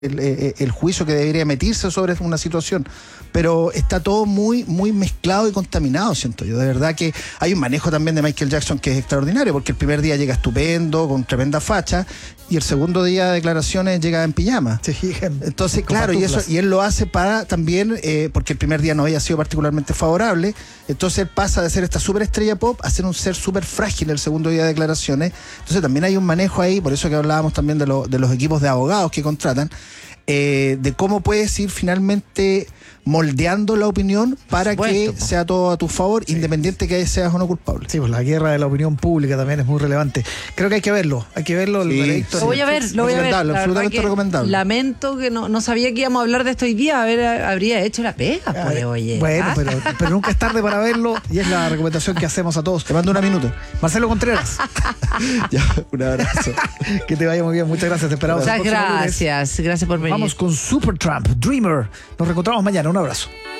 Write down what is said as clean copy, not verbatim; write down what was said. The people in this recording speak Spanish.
el juicio que debería emitirse sobre una situación, pero está todo muy, muy mezclado y contaminado, siento yo. De verdad que hay un manejo también de Michael Jackson que es extraordinario, porque el primer día llega estupendo, con tremenda facha, y el segundo día de declaraciones llega en pijama. Sí, entonces, claro, y él lo hace para también, porque el primer día no había sido particularmente favorable, entonces él pasa de ser esta superestrella pop a ser un ser súper frágil el segundo día de declaraciones. Entonces también hay un manejo ahí, por eso que hablábamos también de los equipos de abogados que contratan, de cómo puedes ir finalmente moldeando la opinión para que sea todo a tu favor, independiente que seas o no culpable. Sí, pues la guerra de la opinión pública también es muy relevante. Creo que hay que verlo. El veredicto. Lo voy a ver. Absolutamente recomendable. Lamento que no sabía que íbamos a hablar de esto hoy día. Habría hecho la pega, pues, oye. Bueno, pero nunca es tarde para verlo, y es la recomendación que hacemos a todos. Te mando una minuto. Marcelo Contreras. Ya, un abrazo. Que te vaya muy bien. Muchas gracias. Te esperamos. Muchas gracias. Gracias por venir. Vamos con Supertramp, Dreamer. Nos reencontramos mañana. Un abrazo.